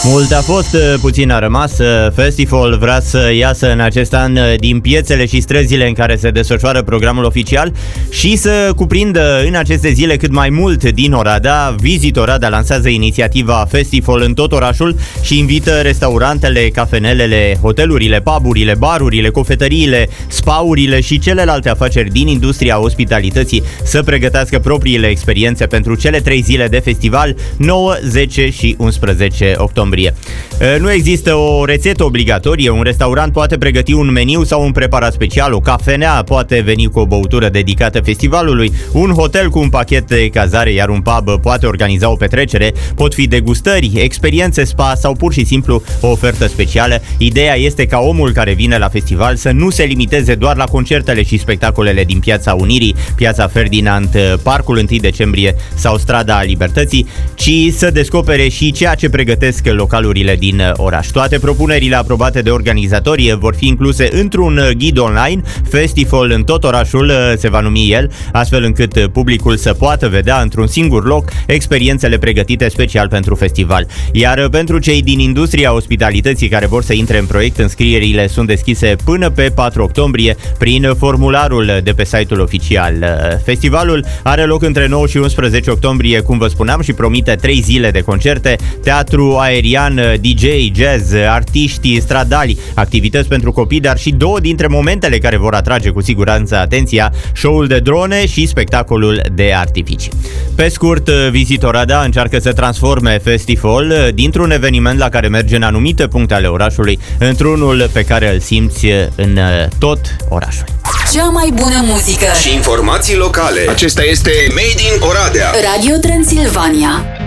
Mult a fost, puțin a rămas. Festival vrea să iasă în acest an din piețele și străzile în care se desfășoară programul oficial și să cuprindă în aceste zile cât mai mult din Oradea. Visit Oradea lansează inițiativa Festival în tot orașul și invită restaurantele, cafenelele, hotelurile, puburile, barurile, cofetăriile, spa-urile și celelalte afaceri din industria ospitalității să pregătească propriile experiențe pentru cele 3 zile de festival, 9, 10 și 11 octombrie. Nu există o rețetă obligatorie, un restaurant poate pregăti un meniu sau un preparat special, o cafenea poate veni cu o băutură dedicată festivalului, un hotel cu un pachet de cazare, iar un pub poate organiza o petrecere, pot fi degustări, experiențe spa sau pur și simplu o ofertă specială. Ideea este ca omul care vine la festival să nu se limiteze doar la concertele și spectacolele din Piața Unirii, Piața Ferdinand, Parcul 1 decembrie sau Strada Libertății, ci să descopere și ceea ce pregătesc localurile din oraș. Toate propunerile aprobate de organizatori vor fi incluse într-un ghid online, Festival în tot orașul se va numi el, astfel încât publicul să poată vedea într-un singur loc experiențele pregătite special pentru festival. Iar pentru cei din industria ospitalității care vor să intre în proiect, înscrierile sunt deschise până pe 4 octombrie prin formularul de pe site-ul oficial. Festivalul are loc între 9 și 11 octombrie, cum vă spuneam, și promite 3 zile de concerte, teatru aerian, DJ, jazz, artiști stradali, activități pentru copii, dar și 2 dintre momentele care vor atrage cu siguranță atenția, show-ul de drone și spectacolul de artificii. Pe scurt, Visit Oradea încearcă să transforme Festival dintr-un eveniment la care merge în anumite puncte ale orașului într-unul pe care îl simți în tot orașul. Cea mai bună muzică și informații locale. Acesta este Made in Oradea. Radio Transilvania.